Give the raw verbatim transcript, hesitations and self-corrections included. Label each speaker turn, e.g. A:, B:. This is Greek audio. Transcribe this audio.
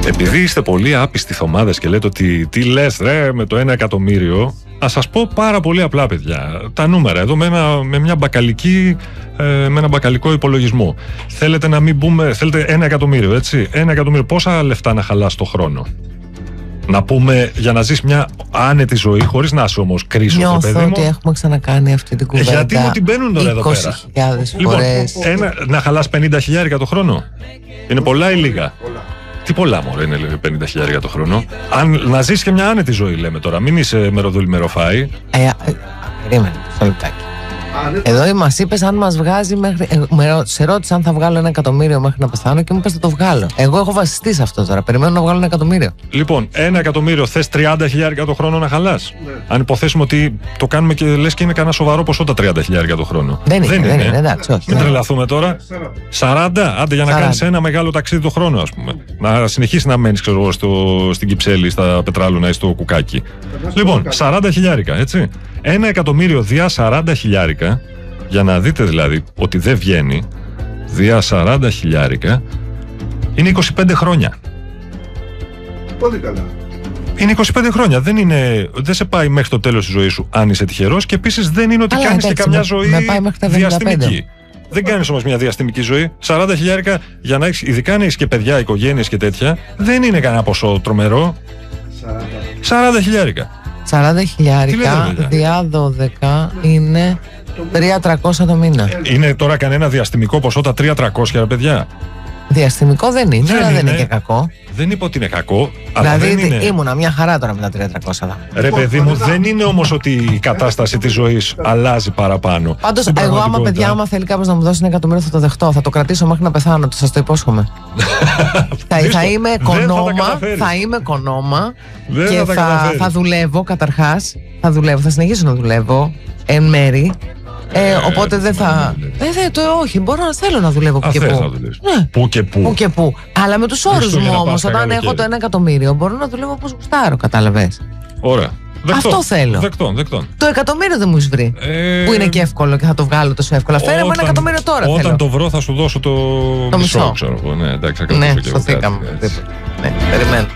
A: Επειδή είστε πολύ άπιστοι θωμάδες και λέτε ότι τι λες ρε με το ένα εκατομμύριο, ας σας πω πάρα πολύ απλά, παιδιά. Τα νούμερα εδώ με, ένα, με, μια μπακαλική, ε, με ένα μπακαλικό υπολογισμό. Θέλετε να μην μπούμε, θέλετε ένα εκατομμύριο, έτσι. Ένα εκατομμύριο, πόσα λεφτά να χαλάς το χρόνο? Να πούμε για να ζεις μια άνετη ζωή, χωρίς να είσαι όμως κρίσος,
B: Νιώθω
A: παιδί μου.
B: ότι έχουμε ξανακάνει αυτή την κουβέντα.
A: Γιατί μου την μπαίνουν τώρα εδώ πέρα.
B: είκοσι χιλιάδες
A: Λοιπόν,
B: φορές.
A: ένα, να χαλάς πενήντα χιλιάρικα το χρόνο. Είναι πολλά ή λίγα? Πολλά. Τι πολλά μωρέ είναι λέει, πενήντα χιλιάρικα το χρόνο. Αν να ζεις και μια άνετη ζωή λέμε τώρα. Μην είσαι μεροδούλη μεροφάη.
B: Ε, ε, περίμενε, στο λεπτάκι. Εδώ μας είπες αν μας βγάζει μέχρι. Ε, με, σε ρώτησα αν θα βγάλω ένα εκατομμύριο μέχρι να πεθάνω και μου είπες θα το βγάλω. Εγώ έχω βασιστεί σε αυτό τώρα. Περιμένω να βγάλω ένα εκατομμύριο.
A: Λοιπόν, ένα εκατομμύριο θες τριάντα χιλιάρικα το χρόνο να χαλάς. Ναι. Αν υποθέσουμε ότι το κάνουμε και λες και είναι κανένα σοβαρό ποσό τα τριάντα χιλιάρικα το χρόνο.
B: Δεν είναι, δεν είναι, δεν είναι εντάξει, όχι.
A: Μην τρελαθούμε τώρα. σαράντα, άντε για να κάνεις ένα μεγάλο ταξίδι το χρόνο, ας πούμε. Να συνεχίσεις να μένεις, ξέρω εγώ, στο, στην Κυψέλη, στα Πετράλωνα ή στο Κουκάκι. Λοιπόν, σαράντα χιλιάρικα, έτσι. Ένα εκατομμύριο διά σαράντα χιλιάρικα. Για να δείτε δηλαδή ότι δεν βγαίνει, δια σαράντα χιλιάρικα είναι είκοσι πέντε χρόνια.
C: Πολύ καλά.
A: Είναι είκοσι πέντε χρόνια. Δεν, είναι, δεν σε πάει μέχρι το τέλος της ζωής σου αν είσαι τυχερός και επίσης δεν είναι ότι
B: αλλά,
A: κάνεις
B: εντάξει,
A: και καμιά
B: με,
A: ζωή
B: με
A: διαστημική. Δεν κάνεις όμως μια διαστημική ζωή. σαράντα χιλιάρικα για να έχεις, ειδικά αν έχεις και παιδιά, οικογένειες και τέτοια, δεν είναι κανένα ποσό τρομερό. σαράντα χιλιάρικα.
B: σαράντα χιλιάρικα διά δώδεκα είναι τρεις χιλιάδες τριακόσια το μήνα.
A: Είναι τώρα κανένα διαστημικό ποσό τα τρεις χιλιάδες τριακόσια, ρε παιδιά?
B: Διαστημικό δεν είναι,
A: δεν
B: αλλά
A: είναι.
B: δεν είναι και κακό.
A: Δεν είπα ότι είναι κακό. Αλλά
B: δηλαδή
A: δεν είναι.
B: Ήμουνα μια χαρά τώρα με τα τρεις χιλιάδες τριακόσια.
A: Ρε παιδί μου, δεν είναι όμως ότι η κατάσταση της ζωής αλλάζει παραπάνω.
B: Πάντως, εγώ άμα παιδιά, άμα θέλει κάποιος να μου δώσει ένα εκατομμύριο, θα το δεχτώ. Θα το κρατήσω μέχρι να πεθάνω. Σας το υπόσχομαι. θα, θα είμαι κονόμα, θα, θα είμαι κονόμα και θα, θα, θα δουλεύω καταρχάς. Θα δουλεύω, θα συνεχίσω να δουλεύω εν μέρη. Ε, οπότε δεν θα. Δεν δε, το όχι. Μπορώ να θέλω να δουλεύω που
A: Α,
B: και
A: θες
B: που.
A: να δουλεύεις.
B: Ναι.
A: Που και που.
B: Που και που. Αλλά με τους όρους μου όμως. Όταν έχω το ένα εκατομμύριο, μπορώ να δουλεύω όπως γουστάρω. Κατάλαβες.
A: Ωραία. Δεκτών.
B: Αυτό θέλω.
A: Δεκτών, δεκτών.
B: Το εκατομμύριο δεν μου έχει βρει.
A: Ε...
B: Που είναι και εύκολο και θα το βγάλω τόσο εύκολα. Φέρε μου ένα εκατομμύριο τώρα.
A: Όταν
B: θέλω.
A: το βρω, θα σου δώσω το,
B: το
A: μισό.
B: μισό.
A: Ξέρω εγώ. Ναι, εντάξει,
B: ναι, σωθήκαμε. Ναι, περιμένω.